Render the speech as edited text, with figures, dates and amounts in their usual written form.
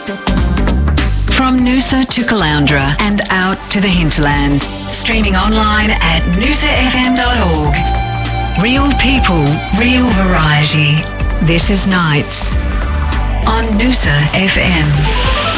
From Noosa to Caloundra and out to the hinterland. Streaming online at noosafm.org. Real people, real variety. This is Nights on Noosa FM.